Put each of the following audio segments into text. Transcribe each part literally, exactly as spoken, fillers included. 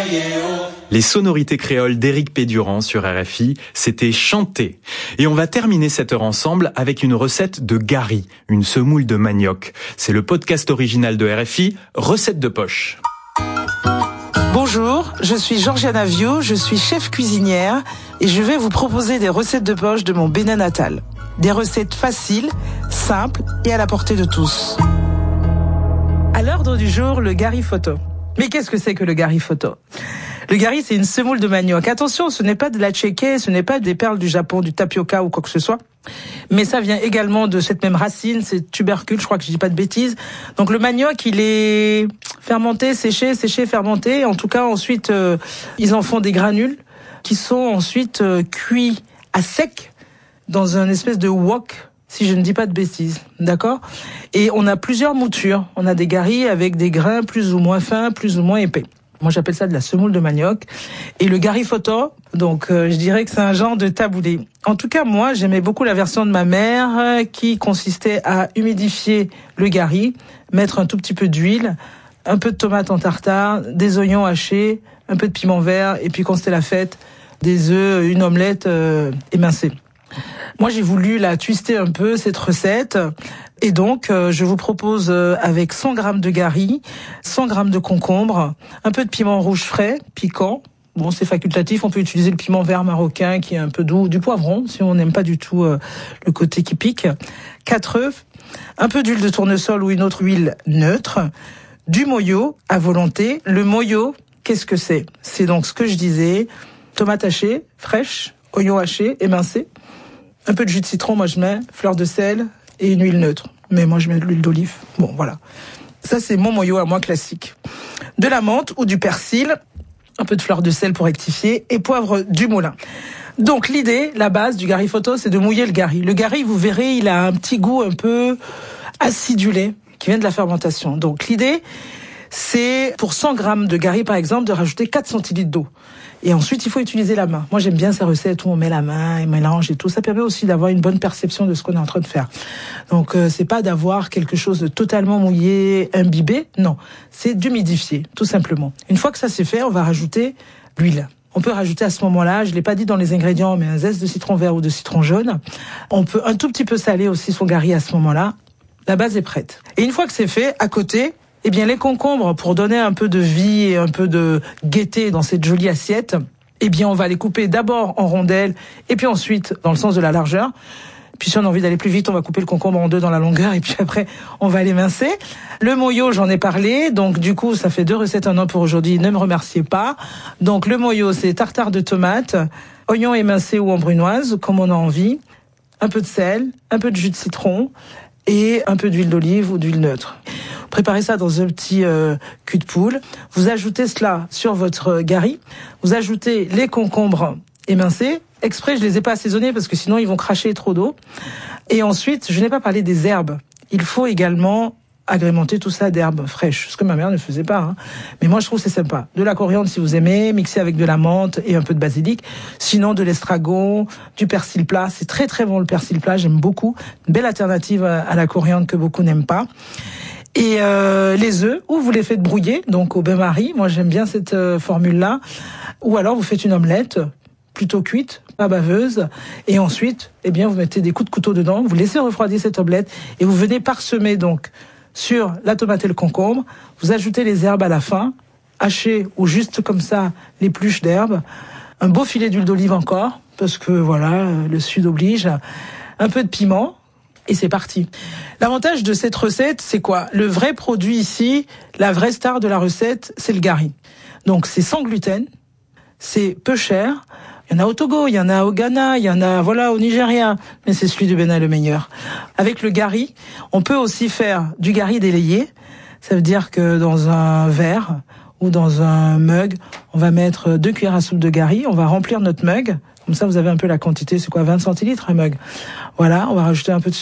Les sonorités créoles d'Éric Pédurand sur R F I, c'était chanté. Et on va terminer cette heure ensemble avec une recette de gari, une semoule de manioc. C'est le podcast original de R F I, Recette de poche. Bonjour, je suis Georgiana Viau, je suis chef cuisinière et je vais vous proposer des recettes de poche de mon Bénin natal. Des recettes faciles, simples et à la portée de tous. À l'ordre du jour, le gari photo. Mais qu'est-ce que c'est que le gari photo ? Le gari, c'est une semoule de manioc. Attention, ce n'est pas de la tchéké, ce n'est pas des perles du Japon, du tapioca ou quoi que ce soit. Mais ça vient également de cette même racine, c'est tubercule, je crois que je dis pas de bêtises. Donc le manioc, il est fermenté, séché, séché, fermenté. En tout cas, ensuite, euh, ils en font des granules qui sont ensuite euh, cuits à sec dans un espèce de wok, si je ne dis pas de bêtises, d'accord ? Et on a plusieurs moutures. On a des garis avec des grains plus ou moins fins, plus ou moins épais. Moi, j'appelle ça de la semoule de manioc. Et le gari photo, donc euh, je dirais que c'est un genre de taboulé. En tout cas, moi, j'aimais beaucoup la version de ma mère euh, qui consistait à humidifier le gari, mettre un tout petit peu d'huile, un peu de tomate en tartare, des oignons hachés, un peu de piment vert, et puis quand c'était la fête, des œufs, une omelette euh, émincée. Moi, j'ai voulu la twister un peu, cette recette. Et donc, euh, je vous propose euh, avec cent grammes de gari, cent grammes de concombre, un peu de piment rouge frais, piquant. Bon, c'est facultatif, on peut utiliser le piment vert marocain qui est un peu doux, du poivron, si on n'aime pas du tout euh, le côté qui pique. Quatre œufs, un peu d'huile de tournesol ou une autre huile neutre, du moyo à volonté. Le moyo, qu'est-ce que c'est ? C'est donc ce que je disais, tomate hachée, fraîche, oignon haché, émincé. Un peu de jus de citron, moi je mets, fleur de sel et une huile neutre. Mais moi je mets de l'huile d'olive. Bon, voilà. Ça, c'est mon moyo à moi classique. De la menthe ou du persil, un peu de fleur de sel pour rectifier, et poivre du moulin. Donc l'idée, la base du gari photo, c'est de mouiller le gari. Le gari, vous verrez, il a un petit goût un peu acidulé qui vient de la fermentation. Donc l'idée, c'est pour cent grammes de gari, par exemple, de rajouter quatre centilitres d'eau. Et ensuite, il faut utiliser la main. Moi, j'aime bien ces recettes où on met la main et mélange et tout. Ça permet aussi d'avoir une bonne perception de ce qu'on est en train de faire. Donc, euh, c'est pas d'avoir quelque chose de totalement mouillé, imbibé. Non, c'est d'humidifier, tout simplement. Une fois que ça c'est fait, on va rajouter l'huile. On peut rajouter à ce moment-là, je l'ai pas dit dans les ingrédients, mais un zeste de citron vert ou de citron jaune. On peut un tout petit peu saler aussi son gari à ce moment-là. La base est prête. Et une fois que c'est fait, à côté, eh bien, les concombres, pour donner un peu de vie et un peu de gaieté dans cette jolie assiette, eh bien, on va les couper d'abord en rondelles et puis ensuite dans le sens de la largeur. Puis si on a envie d'aller plus vite, on va couper le concombre en deux dans la longueur et puis après, on va l'émincer. Le moyo, j'en ai parlé. Donc, du coup, ça fait deux recettes en un pour aujourd'hui. Ne me remerciez pas. Donc, le moyo, c'est tartare de tomate, oignon émincé ou en brunoise, comme on a envie, un peu de sel, un peu de jus de citron et un peu d'huile d'olive ou d'huile neutre. Préparez ça dans un petit euh, cul de poule. Vous ajoutez cela sur votre gari. Vous ajoutez les concombres émincés. Exprès, je les ai pas assaisonnés parce que sinon ils vont cracher trop d'eau. Et ensuite, je n'ai pas parlé des herbes. Il faut également agrémenter tout ça d'herbes fraîches, ce que ma mère ne faisait pas. Hein. Mais moi, je trouve que c'est sympa. De la coriandre, si vous aimez, mixé avec de la menthe et un peu de basilic. Sinon, de l'estragon, du persil plat. C'est très très bon le persil plat, j'aime beaucoup. Une belle alternative à la coriandre que beaucoup n'aiment pas. Et euh, les œufs, ou vous les faites brouiller, donc au bain-marie. Moi, j'aime bien cette euh, formule-là. Ou alors, vous faites une omelette plutôt cuite, pas baveuse. Et ensuite, eh bien, vous mettez des coups de couteau dedans. Vous laissez refroidir cette omelette et vous venez parsemer donc sur la tomate et le concombre. Vous ajoutez les herbes à la fin, hachées ou juste comme ça l'épluche d'herbes. Un beau filet d'huile d'olive encore, parce que voilà, le sud oblige. Un peu de piment. Et c'est parti. L'avantage de cette recette, c'est quoi ? Le vrai produit ici, la vraie star de la recette, c'est le gari. Donc c'est sans gluten, c'est peu cher. Il y en a au Togo, il y en a au Ghana, il y en a voilà au Nigeria, mais c'est celui du Bénin le meilleur. Avec le gari, on peut aussi faire du gari délayé. Ça veut dire que dans un verre ou dans un mug, on va mettre deux cuillères à soupe de gari, on va remplir notre mug. Comme ça, vous avez un peu la quantité, c'est quoi, vingt centilitres un mug. Voilà, on va rajouter un peu de sucre,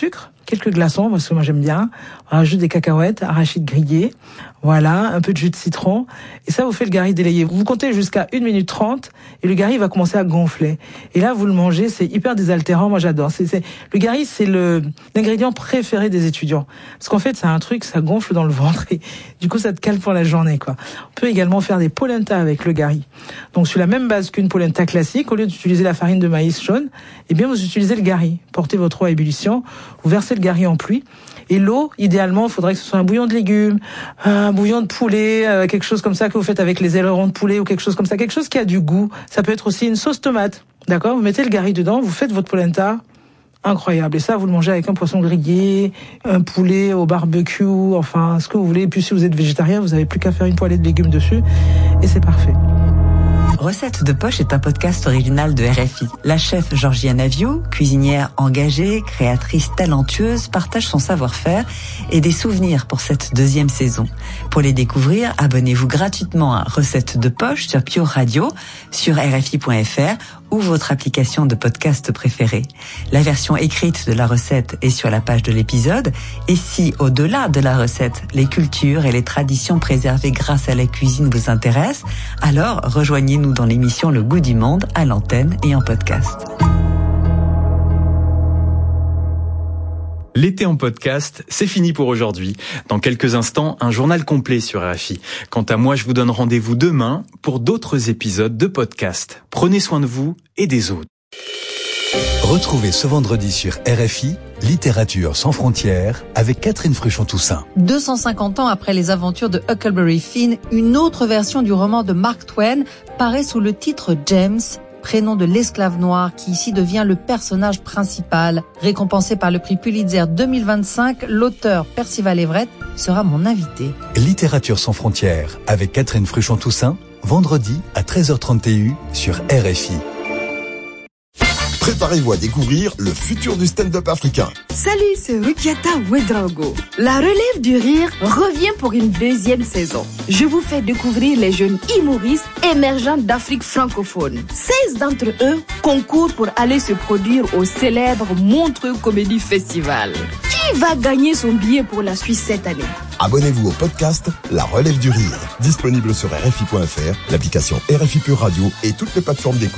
quelques glaçons, parce que moi j'aime bien. On rajoute des cacahuètes, arachides grillés, voilà, un peu de jus de citron. Et ça vous fait le gari délayé. Vous comptez jusqu'à une minute trente et le gari va commencer à gonfler. Et là, vous le mangez, c'est hyper désaltérant. Moi, j'adore. C'est, c'est, le gari, c'est le, l'ingrédient préféré des étudiants. Parce qu'en fait, c'est un truc, ça gonfle dans le ventre et du coup, ça te cale pour la journée, quoi. On peut également faire des polenta avec le gari. Donc, sur la même base qu'une polenta classique, au lieu d'utiliser la farine de maïs jaune, eh bien, vous utilisez le gari. Portez votre eau à ébullition, vous versez le gari en pluie. Et l'eau, idéalement, il faudrait que ce soit un bouillon de légumes, un bouillon de poulet, euh, quelque chose comme ça que vous faites avec les ailerons de poulet ou quelque chose comme ça, quelque chose qui a du goût. Ça peut être aussi une sauce tomate, d'accord ? Vous mettez le gari dedans, vous faites votre polenta, incroyable. Et ça, vous le mangez avec un poisson grillé, un poulet au barbecue, enfin, ce que vous voulez. Et puis si vous êtes végétarien, vous n'avez plus qu'à faire une poêlée de légumes dessus et c'est parfait. Recettes de poche est un podcast original de R F I. La chef Georgiane Aviou, cuisinière engagée, créatrice talentueuse, partage son savoir-faire et des souvenirs pour cette deuxième saison. Pour les découvrir, abonnez-vous gratuitement à Recettes de poche sur Pure Radio, sur R F I point F R ou votre application de podcast préférée. La version écrite de la recette est sur la page de l'épisode. Et si, au-delà de la recette, les cultures et les traditions préservées grâce à la cuisine vous intéressent, alors rejoignez-nous dans l'émission Le Goût du Monde à l'antenne et en podcast. L'été en podcast, c'est fini pour aujourd'hui. Dans quelques instants, un journal complet sur R F I. Quant à moi, je vous donne rendez-vous demain pour d'autres épisodes de podcast. Prenez soin de vous et des autres. Retrouvez ce vendredi sur R F I, Littérature sans frontières, avec Catherine Fruchon-Toussaint. deux cent cinquante ans après les aventures de Huckleberry Finn, une autre version du roman de Mark Twain paraît sous le titre James, prénom de l'esclave noir qui ici devient le personnage principal. Récompensé par le prix Pulitzer deux mille vingt-cinq, l'auteur Percival Everett sera mon invité. Littérature sans frontières, avec Catherine Fruchon-Toussaint, vendredi à treize heures trente sur R F I. Préparez-vous à découvrir le futur du stand-up africain. Salut, c'est Rukiata Ouedraogo. La relève du rire revient pour une deuxième saison. Je vous fais découvrir les jeunes humoristes émergents d'Afrique francophone. seize d'entre eux concourent pour aller se produire au célèbre Montreux Comedy Festival. Qui va gagner son billet pour la Suisse cette année? Abonnez-vous au podcast La relève du rire, disponible sur R F I point F R, l'application R F I Pure Radio et toutes les plateformes d'écoute.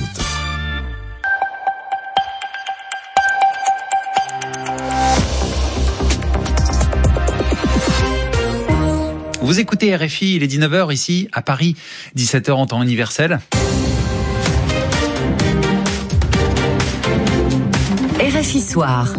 Vous écoutez R F I, il est dix-neuf heures ici à Paris, dix-sept heures en temps universel. R F I Soir.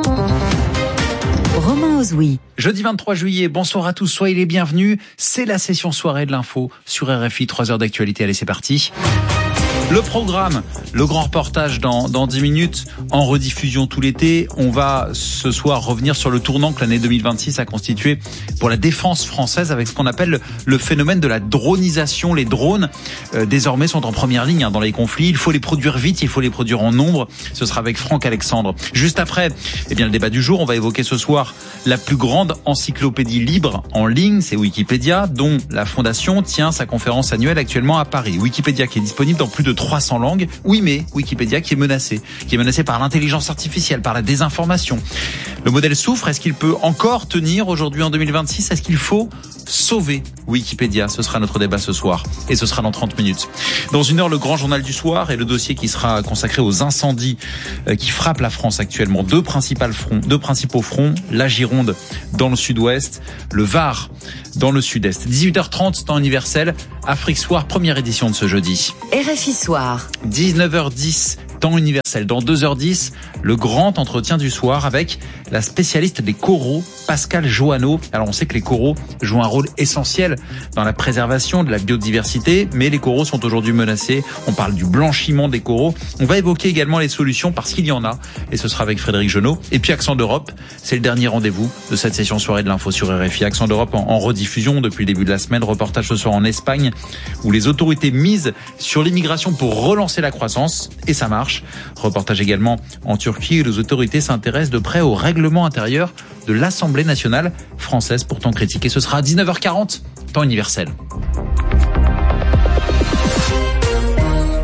Romain Ozoui. Jeudi vingt-trois juillet, bonsoir à tous, soyez les bienvenus. C'est la session soirée de l'info sur R F I, trois heures d'actualité. Allez, c'est parti. Le programme, le grand reportage dans, dans dix minutes, en rediffusion tout l'été. On va ce soir revenir sur le tournant que l'année deux mille vingt-six a constitué pour la défense française avec ce qu'on appelle le, le phénomène de la dronisation. Les drones, euh, désormais, sont en première ligne hein, dans les conflits. Il faut les produire vite, il faut les produire en nombre. Ce sera avec Franck Alexandre. Juste après, eh bien, le débat du jour, on va évoquer ce soir la plus grande encyclopédie libre en ligne, c'est Wikipédia, dont la Fondation tient sa conférence annuelle actuellement à Paris. Wikipédia qui est disponible dans plus de trois cents langues. Oui, mais Wikipédia qui est menacé, qui est menacé par l'intelligence artificielle, par la désinformation. Le modèle souffre. Est-ce qu'il peut encore tenir aujourd'hui en deux mille vingt-six? Est-ce qu'il faut sauver Wikipédia? Ce sera notre débat ce soir et ce sera dans trente minutes. Dans une heure, le grand journal du soir et le dossier qui sera consacré aux incendies qui frappent la France actuellement. Deux principaux fronts, deux principaux fronts, la Gironde dans le sud-ouest, le Var dans le sud-est. dix-huit heures trente, temps universel, Afrique Soir, première édition de ce jeudi. R F I Soir. dix-neuf heures dix, temps universel. Dans deux heures dix, le grand entretien du soir avec la spécialiste des coraux, Pascale Joanneau. Alors on sait que les coraux jouent un rôle essentiel dans la préservation de la biodiversité, mais les coraux sont aujourd'hui menacés. On parle du blanchiment des coraux. On va évoquer également les solutions parce qu'il y en a, et ce sera avec Frédéric Genot. Et puis Accent d'Europe, c'est le dernier rendez-vous de cette session soirée de l'info sur R F I. Accent d'Europe en, en rediffusion depuis le début de la semaine. Reportage ce soir en Espagne où les autorités misent sur l'immigration pour relancer la croissance, et ça marche. Reportage également en Turquie où les autorités s'intéressent de près au règlement intérieur de l'Assemblée nationale française pourtant critiquée. Ce sera à dix-neuf heures quarante, temps universel.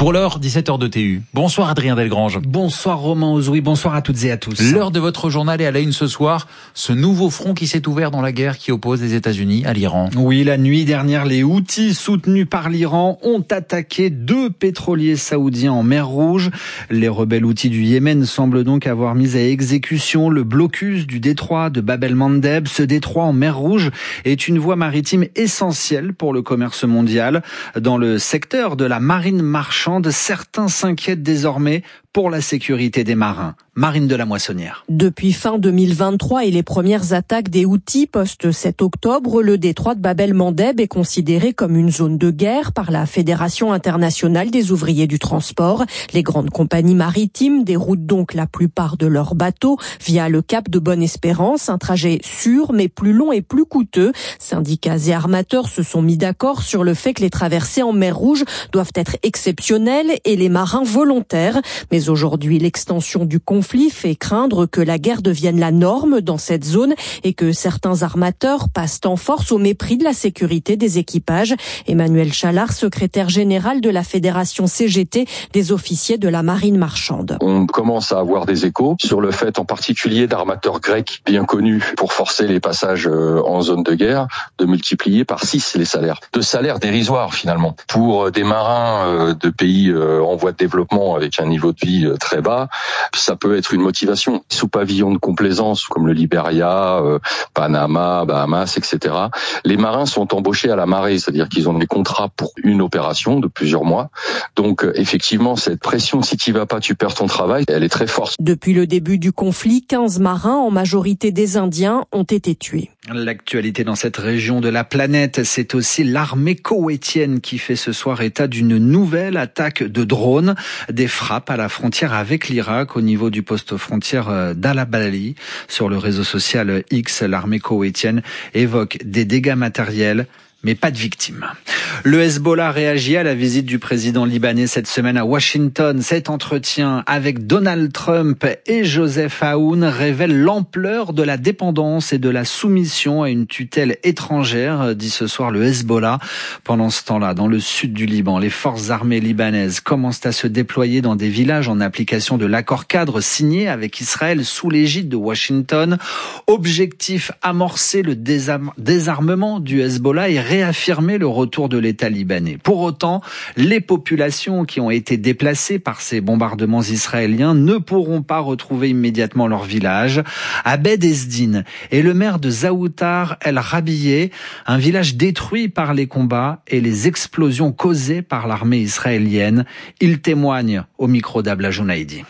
Pour l'heure, dix-sept heures de T U. Bonsoir Adrien Delgrange. Bonsoir Romain Ozoui, bonsoir à toutes et à tous. L'heure de votre journal est à la une ce soir, ce nouveau front qui s'est ouvert dans la guerre qui oppose les États-Unis à l'Iran. Oui, la nuit dernière, les Houthis soutenus par l'Iran ont attaqué deux pétroliers saoudiens en mer Rouge. Les rebelles Houthis du Yémen semblent donc avoir mis à exécution le blocus du détroit de Bab el-Mandeb. Ce détroit en mer Rouge est une voie maritime essentielle pour le commerce mondial. Dans le secteur de la marine marchande, certains s'inquiètent désormais pour la sécurité des marins. Marine de la Moissonnière. Depuis fin deux mille vingt-trois et les premières attaques des Houthis post-sept octobre, le détroit de Bab el-Mandeb est considéré comme une zone de guerre par la Fédération internationale des ouvriers du transport. Les grandes compagnies maritimes déroutent donc la plupart de leurs bateaux via le cap de Bonne-Espérance, un trajet sûr mais plus long et plus coûteux. Syndicats et armateurs se sont mis d'accord sur le fait que les traversées en mer Rouge doivent être exceptionnelles et les marins volontaires. Mais aujourd'hui, l'extension du conflit fait craindre que la guerre devienne la norme dans cette zone et que certains armateurs passent en force au mépris de la sécurité des équipages. Emmanuel Chalard, secrétaire général de la Fédération C G T des officiers de la marine marchande. On commence à avoir des échos sur le fait en particulier d'armateurs grecs bien connus pour forcer les passages en zone de guerre de multiplier par six les salaires. De salaires dérisoires finalement. Pour des marins de pays en voie de développement avec un niveau de vie très bas, ça peut être une motivation. Sous pavillon de complaisance comme le Liberia, euh, Panama, Bahamas, et cetera. Les marins sont embauchés à la marée, c'est-à-dire qu'ils ont des contrats pour une opération de plusieurs mois. Donc effectivement, cette pression, si tu y vas pas, tu perds ton travail, elle est très forte. Depuis le début du conflit, quinze marins, en majorité des Indiens, ont été tués. L'actualité dans cette région de la planète, c'est aussi l'armée koweïtienne qui fait ce soir état d'une nouvelle attaque de drones, des frappes à la frontière avec l'Irak au niveau du poste frontière d'Al-Abali. Sur le réseau social X, l'armée koweïtienne évoque des dégâts matériels, mais pas de victimes. Le Hezbollah réagit à la visite du président libanais cette semaine à Washington. Cet entretien avec Donald Trump et Joseph Aoun révèle l'ampleur de la dépendance et de la soumission à une tutelle étrangère, dit ce soir le Hezbollah. Pendant ce temps-là, dans le sud du Liban, les forces armées libanaises commencent à se déployer dans des villages en application de l'accord cadre signé avec Israël sous l'égide de Washington. Objectif, amorcer le désarmement du Hezbollah et réaffirmer le retour de l'État libanais. Pour autant, les populations qui ont été déplacées par ces bombardements israéliens ne pourront pas retrouver immédiatement leur village. Abed Ezdin est le maire de Zaoutar el-Rabieh, un village détruit par les combats et les explosions causées par l'armée israélienne. Il témoigne au micro d'Abla Jounaïdi.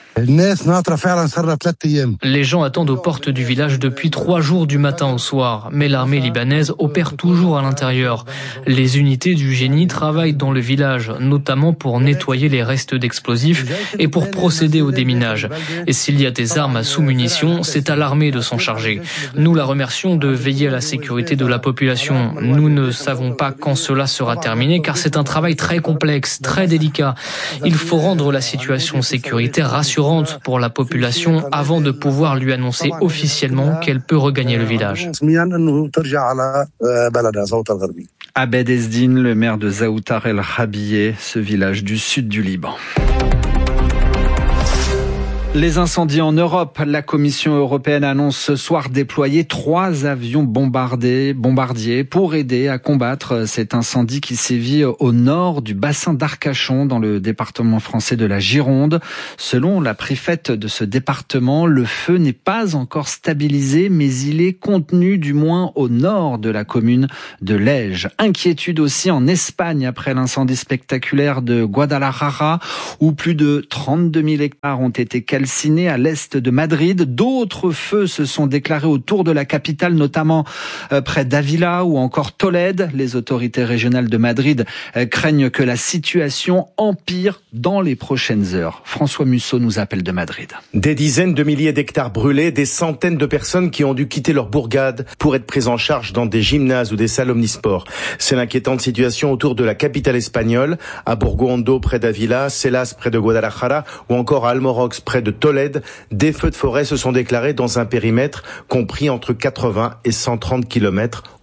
Les gens attendent aux portes du village depuis trois jours du matin au soir, mais l'armée libanaise opère toujours à l'intérieur. Les unités du génie travaillent dans le village, notamment pour nettoyer les restes d'explosifs et pour procéder au déminage. Et s'il y a des armes à sous-munitions, c'est à l'armée de s'en charger. Nous la remercions de veiller à la sécurité de la population. Nous ne savons pas quand cela sera terminé, car c'est un travail très complexe, très délicat. Il faut rendre la situation sécuritaire rassurante pour la population avant de pouvoir lui annoncer officiellement qu'elle peut regagner le village. Abed Ezdin, le maire de Zaoutar el-Rabieh, ce village du sud du Liban. Les incendies en Europe. La Commission européenne annonce ce soir déployer trois avions bombardés, bombardiers pour aider à combattre cet incendie qui sévit au nord du bassin d'Arcachon dans le département français de la Gironde. Selon la préfète de ce département, le feu n'est pas encore stabilisé, mais il est contenu du moins au nord de la commune de Lège. Inquiétude aussi en Espagne après l'incendie spectaculaire de Guadalajara où plus de trente-deux mille hectares ont été calcinés à l'est de Madrid. D'autres feux se sont déclarés autour de la capitale, notamment près d'Ávila ou encore Tolède. Les autorités régionales de Madrid craignent que la situation empire dans les prochaines heures. François Musso nous appelle de Madrid. Des dizaines de milliers d'hectares brûlés, des centaines de personnes qui ont dû quitter leur bourgade pour être prises en charge dans des gymnases ou des salles omnisports. C'est l'inquiétante situation autour de la capitale espagnole, à Burgo-Hondo près d'Ávila, Celas près de Guadalajara ou encore à Almorox près de Tolède. Des feux de forêt se sont déclarés dans un périmètre compris entre quatre-vingts et cent trente kilomètres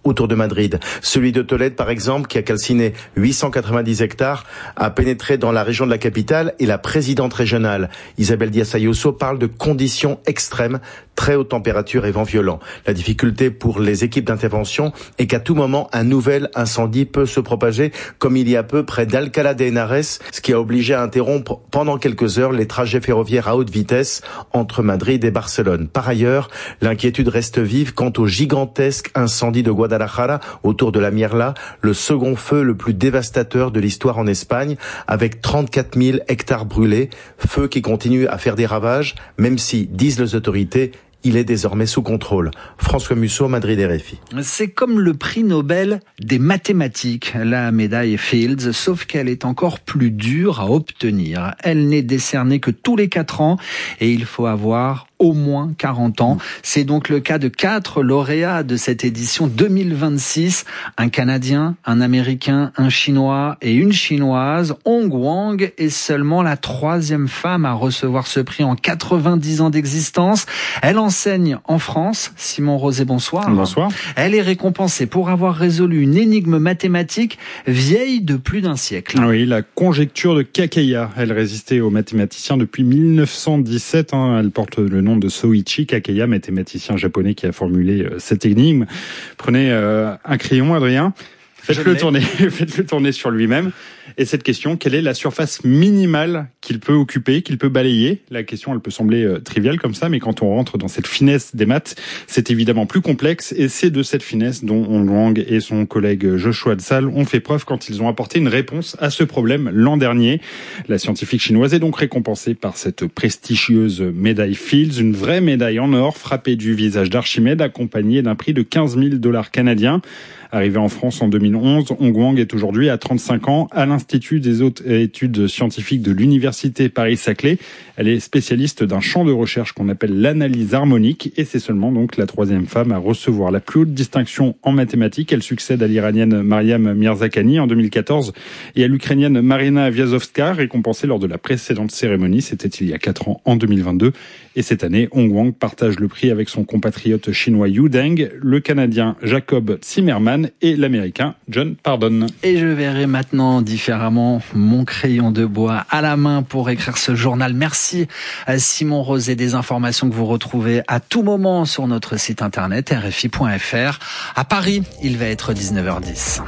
autour de Madrid. Celui de Tolède, par exemple, qui a calciné huit cent quatre-vingt-dix hectares, a pénétré dans la région de la capitale et la présidente régionale, Isabel Díaz Ayuso, parle de conditions extrêmes, très haute température et vent violent. La difficulté pour les équipes d'intervention est qu'à tout moment, un nouvel incendie peut se propager, comme il y a peu près d'Alcalá de Henares, ce qui a obligé à interrompre pendant quelques heures les trajets ferroviaires à haute vitesse entre Madrid et Barcelone. Par ailleurs, l'inquiétude reste vive quant au gigantesque incendie de Guadalajara autour de la Mierla, le second feu le plus dévastateur de l'histoire en Espagne, avec trente-quatre mille hectares brûlés, feu qui continue à faire des ravages, même si, disent les autorités, il est désormais sous contrôle. François Musso, Madrid R F I. C'est comme le prix Nobel des mathématiques, la médaille Fields, sauf qu'elle est encore plus dure à obtenir. Elle n'est décernée que tous les quatre ans et il faut avoir au moins quarante ans. C'est donc le cas de quatre lauréats de cette édition deux mille vingt-six. Un Canadien, un Américain, un Chinois et une Chinoise. Hong Wang est seulement la troisième femme à recevoir ce prix en quatre-vingt-dix ans d'existence. Elle enseigne en France. Simon Rosé, bonsoir. Bonsoir. Elle est récompensée pour avoir résolu une énigme mathématique vieille de plus d'un siècle. Oui, la conjecture de Kakeya. Elle résistait aux mathématiciens depuis mille neuf cent dix-sept. Hein. Elle porte le nom de Soichi Kakeya, mathématicien japonais qui a formulé cette énigme. Prenez euh, un crayon, Adrien. Faites-le tourner, faites-le tourner sur lui-même. Et cette question, quelle est la surface minimale qu'il peut occuper, qu'il peut balayer? La question, elle peut sembler euh, triviale comme ça, mais quand on rentre dans cette finesse des maths, c'est évidemment plus complexe. Et c'est de cette finesse dont Hong Wang et son collègue Joshua Dsal ont fait preuve quand ils ont apporté une réponse à ce problème l'an dernier. La scientifique chinoise est donc récompensée par cette prestigieuse médaille Fields, une vraie médaille en or frappée du visage d'Archimède, accompagnée d'un prix de quinze mille dollars canadiens. Arrivée en France en deux mille onze, Hong Wang est aujourd'hui à trente-cinq ans à l'Institut des hautes études scientifiques de l'Université Paris-Saclay. Elle est spécialiste d'un champ de recherche qu'on appelle l'analyse harmonique et c'est seulement donc la troisième femme à recevoir la plus haute distinction en mathématiques. Elle succède à l'Iranienne Mariam Mirzakhani en deux mille quatorze et à l'Ukrainienne Marina Vyazovska, récompensée lors de la précédente cérémonie. C'était il y a quatre ans, en deux mille vingt-deux. Et cette année, Hong Wang partage le prix avec son compatriote chinois Yu Deng, le Canadien Jacob Zimmerman et l'Américain John Pardon. Et je verrai maintenant différemment mon crayon de bois à la main pour écrire ce journal. Merci à Simon Rosé, des informations que vous retrouvez à tout moment sur notre site internet R F I point F R. À Paris, il va être dix-neuf heures dix.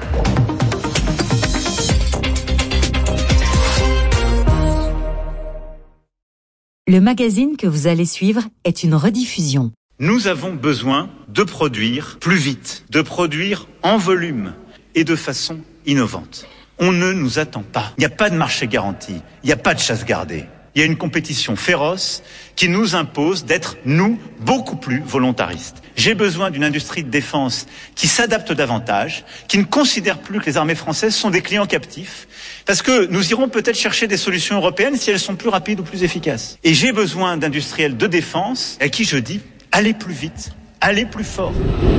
Le magazine que vous allez suivre est une rediffusion. Nous avons besoin de produire plus vite, de produire en volume et de façon innovante. On ne nous attend pas. Il n'y a pas de marché garanti, il n'y a pas de chasse gardée. Il y a une compétition féroce qui nous impose d'être, nous, beaucoup plus volontaristes. J'ai besoin d'une industrie de défense qui s'adapte davantage, qui ne considère plus que les armées françaises sont des clients captifs, parce que nous irons peut-être chercher des solutions européennes si elles sont plus rapides ou plus efficaces. Et j'ai besoin d'industriels de défense à qui je dis, allez plus vite, allez plus fort.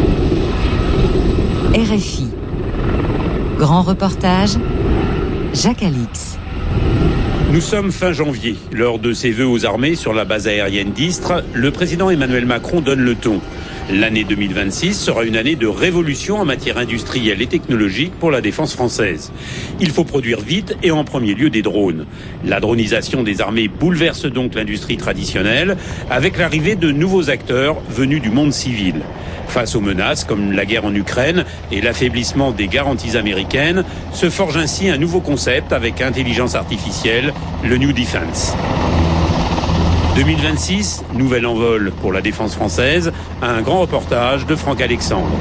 R F I. Grand reportage, Jacques Alix. Nous sommes fin janvier. Lors de ses vœux aux armées sur la base aérienne d'Istres, le président Emmanuel Macron donne le ton. L'année deux mille vingt-six sera une année de révolution en matière industrielle et technologique pour la défense française. Il faut produire vite et en premier lieu des drones. La dronisation des armées bouleverse donc l'industrie traditionnelle avec l'arrivée de nouveaux acteurs venus du monde civil. Face aux menaces comme la guerre en Ukraine et l'affaiblissement des garanties américaines, se forge ainsi un nouveau concept avec intelligence artificielle, le New Defense. deux mille vingt-six, nouvel envol pour la défense française, un grand reportage de Franck Alexandre.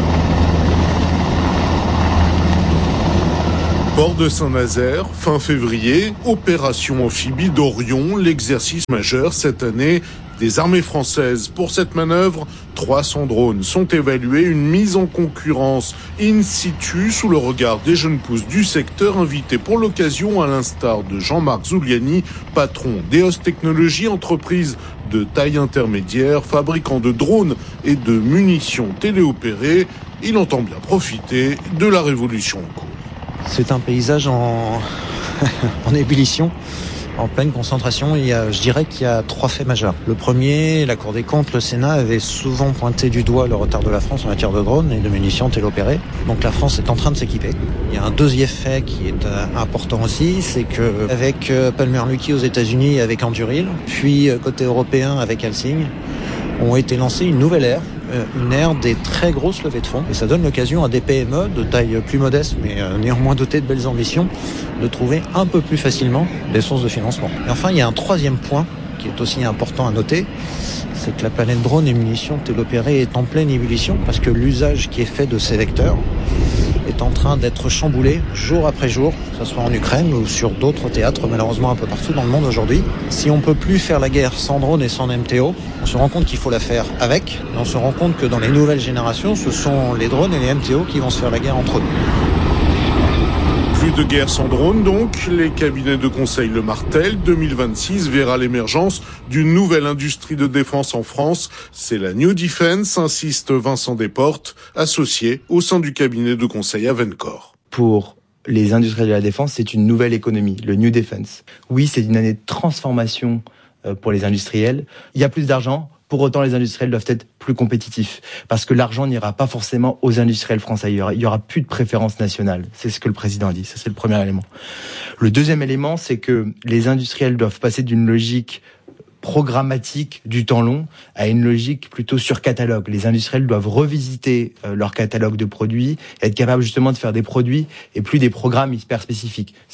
Port de Saint-Nazaire, fin février, opération amphibie d'Orion, l'exercice majeur cette année des armées françaises. Pour cette manœuvre, trois cents drones sont évalués, une mise en concurrence in situ sous le regard des jeunes pousses du secteur invités pour l'occasion à l'instar de Jean-Marc Zuliani, patron d'Eos Technologies, entreprise de taille intermédiaire, fabricant de drones et de munitions téléopérées. Il entend bien profiter de la révolution en cours. C'est un paysage en, en ébullition. En pleine concentration, il y a, je dirais qu'il y a trois faits majeurs. Le premier, la Cour des comptes, le Sénat avait souvent pointé du doigt le retard de la France en matière de drones et de munitions télopérées. Donc la France est en train de s'équiper. Il y a un deuxième fait qui est euh, important aussi, c'est que avec euh, Palmer-Luckey aux États-Unis, avec Anduril, puis euh, côté européen avec Helsing, ont été lancées une nouvelle ère, euh, une ère des très grosses levées de fonds. Et ça donne l'occasion à des P M E de taille plus modeste, mais euh, néanmoins dotées de belles ambitions, de trouver un peu plus facilement des sources de financement. Et enfin, il y a un troisième point qui est aussi important à noter, c'est que la planète drone et munitions télopérées est en pleine ébullition parce que l'usage qui est fait de ces vecteurs est en train d'être chamboulé jour après jour, que ce soit en Ukraine ou sur d'autres théâtres, malheureusement un peu partout dans le monde aujourd'hui. Si on peut plus faire la guerre sans drone et sans M T O, on se rend compte qu'il faut la faire avec, et on se rend compte que dans les nouvelles générations, ce sont les drones et les M T O qui vont se faire la guerre entre eux. Plus de guerre sans drone donc, les cabinets de conseil le martèlent, deux mille vingt-six verra l'émergence d'une nouvelle industrie de défense en France. C'est la New Defense, insiste Vincent Desportes, associé au sein du cabinet de conseil Avencore. Pour les industriels de la défense, c'est une nouvelle économie, le New Defense. Oui, c'est une année de transformation pour les industriels. Il y a plus d'argent. Pour autant, les industriels doivent être plus compétitifs parce que l'argent n'ira pas forcément aux industriels français. Il y aura, il y aura plus de préférence nationale. C'est ce que le président a dit. Ça, c'est le premier élément. Le deuxième élément, c'est que les industriels doivent passer d'une logique programmatique du temps long à une logique plutôt sur catalogue. Les industriels doivent revisiter euh, leur catalogue de produits et être capables justement de faire des produits et plus des programmes hyper spécifiques.